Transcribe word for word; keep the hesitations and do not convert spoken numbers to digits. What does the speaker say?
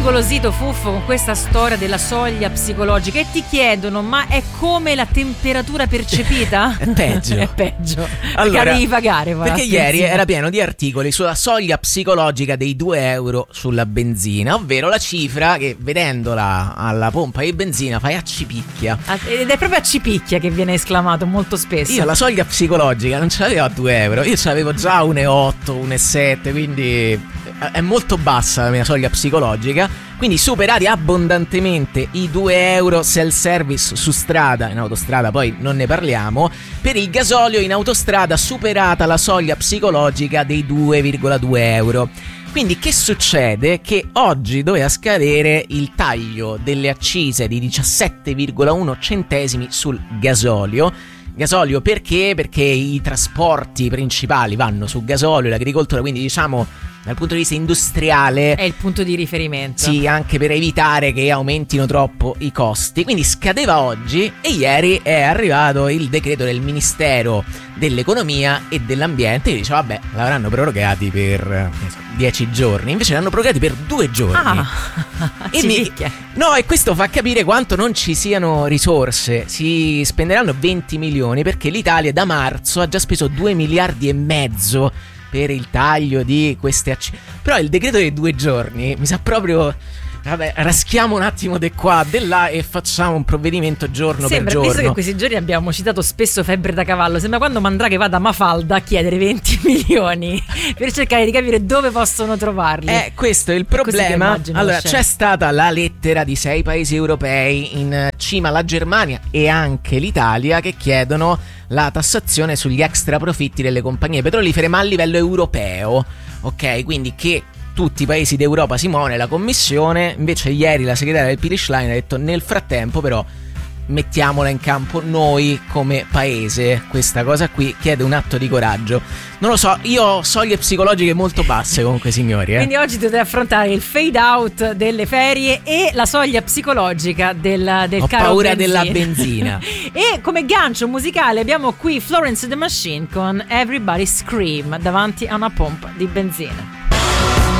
ingolosito, Fuffo, con questa storia della soglia psicologica e ti chiedono: ma è come la temperatura percepita? È peggio. È peggio. Allora, perché devi pagare. Perché attenzione. ieri era pieno di articoli sulla soglia psicologica dei due euro sulla benzina, ovvero la cifra che vedendola alla pompa di benzina fai accipicchia. Ed è proprio accipicchia che viene esclamato molto spesso. Io la soglia psicologica non ce l'avevo a due euro, io ce l'avevo già a uno virgola otto, uno virgola sette, quindi è molto bassa la mia soglia psicologica. Quindi superati abbondantemente i due euro self-service su strada, in autostrada poi non ne parliamo. Per il gasolio in autostrada superata la soglia psicologica dei due virgola due euro. Quindi che succede? Che oggi doveva scadere il taglio delle accise di diciassette virgola uno centesimi sul gasolio. Gasolio perché? Perché i trasporti principali vanno su gasolio, l'agricoltura, quindi diciamo dal punto di vista industriale è il punto di riferimento. Sì, anche per evitare che aumentino troppo i costi. Quindi scadeva oggi e ieri è arrivato il decreto del Ministero dell'Economia e dell'Ambiente che dice vabbè, l'avranno prorogati per dieci giorni, invece l'hanno prorogati per due giorni. Ah, e mi... No, e questo fa capire quanto non ci siano risorse. Si spenderanno venti milioni perché l'Italia da marzo ha già speso due miliardi e mezzo per il taglio di queste accise. Però il decreto dei due giorni mi sa proprio vabbè, raschiamo un attimo di qua, di là e facciamo un provvedimento giorno sembra, per giorno. Visto che questi giorni abbiamo citato spesso febbre da cavallo, sembra quando Mandrake vada a Mafalda a chiedere venti milioni per cercare di capire dove possono trovarli. Eh, questo è il problema. Allora, c'è stata la lettera di sei paesi europei, in cima la Germania e anche l'Italia, che chiedono la tassazione sugli extra profitti delle compagnie petrolifere, ma a livello europeo. Ok, quindi che tutti i paesi d'Europa si muovono nella commissione. Invece ieri la segretaria del Pirish Line ha detto nel frattempo però mettiamola in campo noi come paese. Questa cosa qui chiede un atto di coraggio. Non lo so, io ho soglie psicologiche molto basse comunque, signori, eh. Quindi oggi dovete affrontare il fade out delle ferie e la soglia psicologica del, del ho caro paura benzina. della benzina. E come gancio musicale abbiamo qui Florence and the Machine con Everybody Scream davanti a una pompa di benzina.